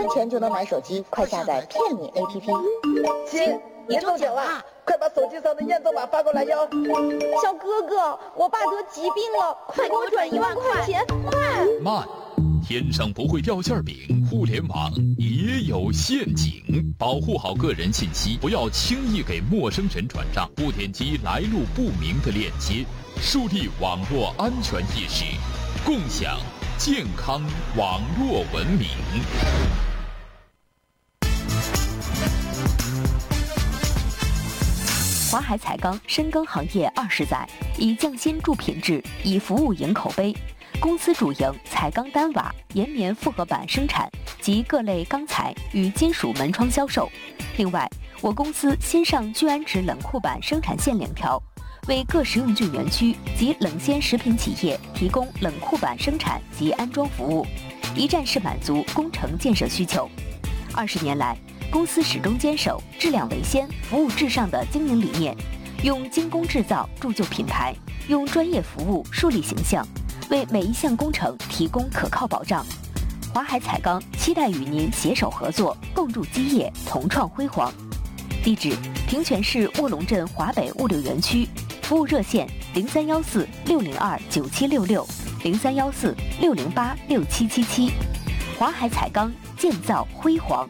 分钱就能买手机，快下载骗你 APP。 亲，你中奖了，快把手机上的验证码发过来哟。 小哥哥，我爸得疾病了，快给我转1万块钱，快！ 慢，天上不会掉馅饼，互联网也有陷阱，保护好个人信息，不要轻易给陌生人转账，不点击来路不明的链接，树立网络安全意识，共享健康网络文明。 华海彩钢深耕行业20载，以匠心铸品质，以服务赢口碑。公司主营彩钢单瓦、岩棉复合板生产及各类钢材与金属门窗销售。另外，我公司新上聚氨酯冷库板生产线2条，为各食用菌园区及冷鲜食品企业提供冷库板生产及安装服务，一站式满足工程建设需求。20年来，公司始终坚守质量为先、服务至上的经营理念，用精工制造铸就品牌，用专业服务树立形象，为每一项工程提供可靠保障。华海彩钢期待与您携手合作，共筑基业，同创辉煌。地址：平泉市卧龙镇华北物流园区，服务热线0314-602-9766，0314-608-6777。华海彩钢，建造辉煌。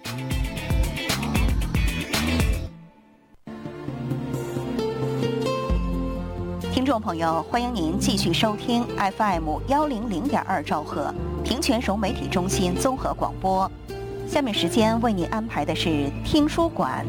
听众朋友，欢迎您继续收听 FM100.2兆赫平泉省媒体中心综合广播。下面时间为您安排的是听书馆。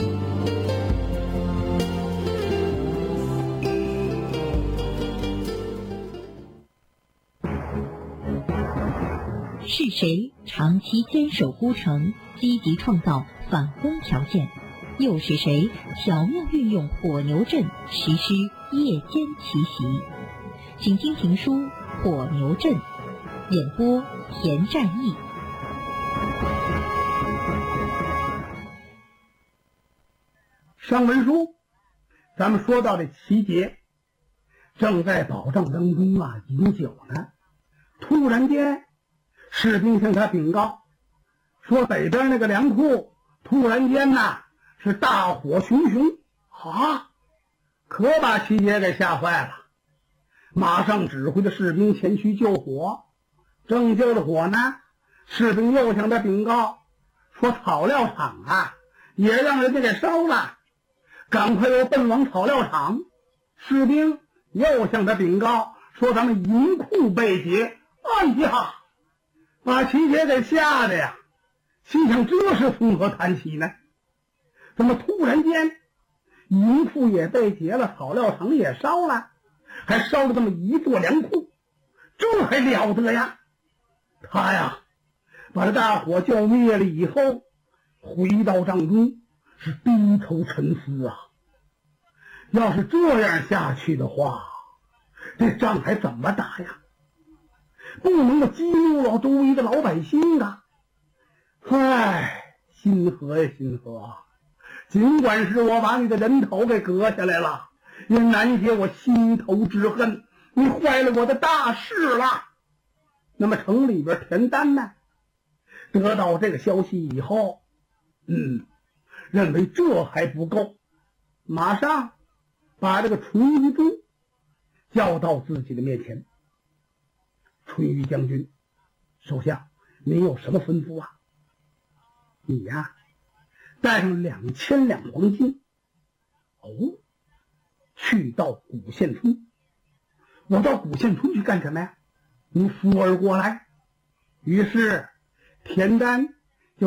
是谁长期坚守孤城，积极创造反攻条件？又是谁巧妙运用火牛阵，实施夜间奇袭？请听评书《火牛阵》，演播田战役。 上文书咱们说到这齐杰正在保障当中啊，饮酒呢。突然间，士兵向他禀告说，北边那个粮库突然间呐是大火熊熊啊，可把齐杰给吓坏了。马上指挥着士兵前去救火。正救着火呢，士兵又向他禀告说，草料场啊也让人家给烧了，赶快又奔往草料场。士兵又向他禀告说，咱们银库被劫。哎呀，把齐杰给吓得呀，心想这是从何谈起呢？怎么突然间银库也被劫了，草料场也烧了，还烧了这么一座粮库，这还了得呀？他呀把这大火浇灭了以后，回到帐中是低头沉思啊，要是这样下去的话，这仗还怎么打呀？不能够激怒了周围的老百姓啊！唉，心河呀心河啊，尽管是我把你的人头给割下来了，也难解我心头之恨，你坏了我的大事了。那么城里边田丹呢，得到这个消息以后，认为这还不够，马上把这个淳于忠叫到自己的面前。淳于将军，手下您有什么吩咐啊？你呀带上2000两黄金，去到古县村。我到古县村去干什么呀？你扶儿过来。于是田丹